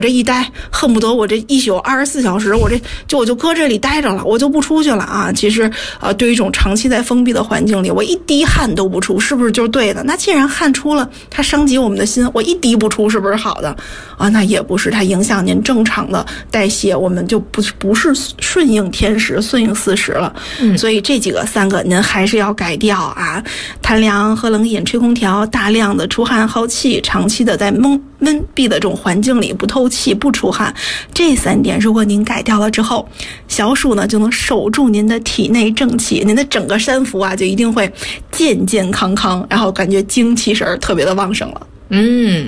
这一待恨不得我这一宿24小时，我就搁这里待着了，我就不出去了啊！其实对于一种长期在封闭的环境里，我一滴汗都不出，是不是就是对的？那既然汗出了，它伤及我们的心，我一滴不出，是不是好的啊？那也不是，它影响您正常的代谢，我们就不是顺应天时，顺应四时了。所以这3个您还是要改掉啊！贪凉、喝冷饮、吹空调，大量的出汗耗气，长期的在闷闭的这种环境里不透气不出汗，这3点如果您改掉了之后，小暑呢就能守住您的体内正气，您的整个山伏啊就一定会健健康康，然后感觉精气神特别的旺盛了。